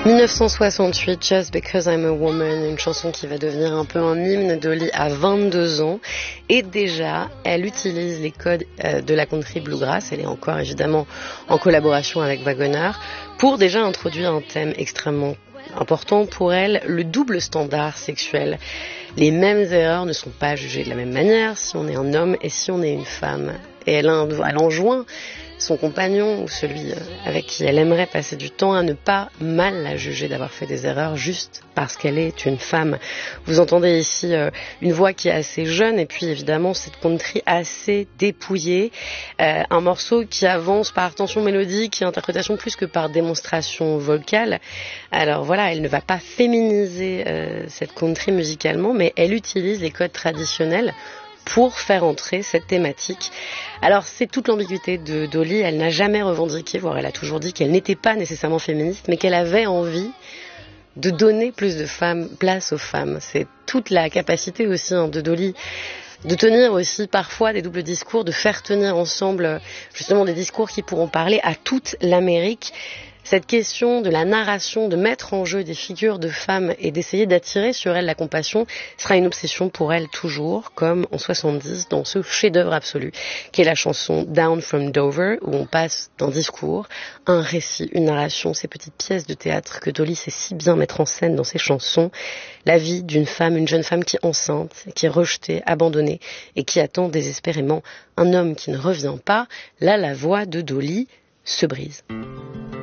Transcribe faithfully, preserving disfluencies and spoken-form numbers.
dix-neuf cent soixante-huit, Just Because I'm a Woman, une chanson qui va devenir un peu un hymne. Dolly a vingt-deux ans et déjà elle utilise les codes euh, de la country bluegrass, elle est encore évidemment en collaboration avec Wagoner, pour déjà introduire un thème extrêmement important pour elle, le double standard sexuel. Les mêmes erreurs ne sont pas jugées de la même manière si on est un homme et si on est une femme. Et elle, elle enjoint son compagnon ou celui avec qui elle aimerait passer du temps à ne pas mal la juger d'avoir fait des erreurs juste parce qu'elle est une femme. Vous entendez ici euh, une voix qui est assez jeune et puis évidemment cette country assez dépouillée, euh, un morceau qui avance par tension mélodique et interprétation plus que par démonstration vocale. Alors voilà, elle ne va pas féminiser euh, cette country musicalement, mais elle utilise les codes traditionnels pour faire entrer cette thématique. Alors c'est toute l'ambiguïté de Dolly, elle n'a jamais revendiqué, voire elle a toujours dit qu'elle n'était pas nécessairement féministe, mais qu'elle avait envie de donner plus de femmes, place aux femmes. C'est toute la capacité aussi hein, de Dolly de tenir aussi parfois des doubles discours, de faire tenir ensemble justement des discours qui pourront parler à toute l'Amérique. Cette question de la narration, de mettre en jeu des figures de femmes et d'essayer d'attirer sur elles la compassion sera une obsession pour elle toujours, comme en soixante-dix dans ce chef-d'œuvre absolu qui est la chanson Down from Dover, où on passe d'un discours, un récit, une narration, ces petites pièces de théâtre que Dolly sait si bien mettre en scène dans ses chansons, la vie d'une femme, une jeune femme qui est enceinte, qui est rejetée, abandonnée et qui attend désespérément un homme qui ne revient pas. Là, la voix de Dolly se brise.